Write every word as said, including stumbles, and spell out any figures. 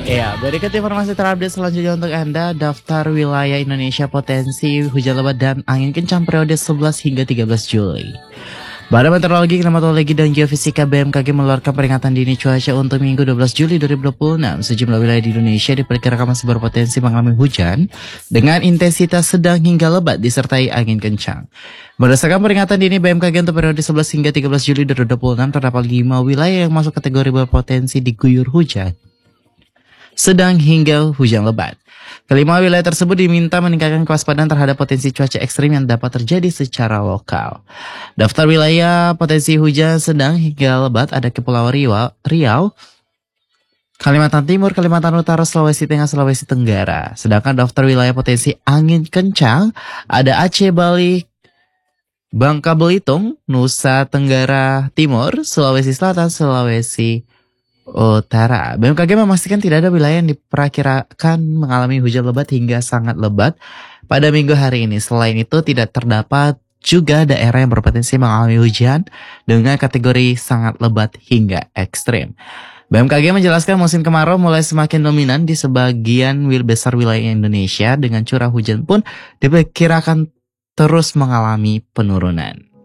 Ya, berikut informasi terupdate selanjutnya untuk Anda. Daftar wilayah Indonesia potensi hujan lebat dan angin kencang periode sebelas hingga tiga belas Juli. Badan Meteorologi, Klimatologi, dan Geofisika B M K G mengeluarkan peringatan dini cuaca untuk Minggu dua belas Juli dua ribu dua puluh enam. Sejumlah wilayah di Indonesia diperkirakan masih berpotensi mengalami hujan dengan intensitas sedang hingga lebat disertai angin kencang. Berdasarkan peringatan dini B M K G untuk periode sebelas hingga tiga belas Juli dua ribu dua puluh enam, terdapat lima wilayah yang masuk kategori berpotensi diguyur hujan sedang hingga hujan lebat. Kelima wilayah tersebut diminta meningkatkan kewaspadaan terhadap potensi cuaca ekstrim yang dapat terjadi secara lokal. Daftar wilayah potensi hujan sedang hingga lebat ada Kepulauan Riau, Riau, Kalimantan Timur, Kalimantan Utara, Sulawesi Tengah, Sulawesi Tenggara. Sedangkan daftar wilayah potensi angin kencang ada Aceh, Bali, Bangka Belitung, Nusa Tenggara Timur, Sulawesi Selatan, Sulawesi Utara. B M K G memastikan tidak ada wilayah yang diperkirakan mengalami hujan lebat hingga sangat lebat pada minggu hari ini. Selain itu, tidak terdapat juga daerah yang berpotensi mengalami hujan dengan kategori sangat lebat hingga ekstrim. B M K G menjelaskan musim kemarau mulai semakin dominan di sebagian besar wilayah Indonesia dengan curah hujan pun diperkirakan terus mengalami penurunan.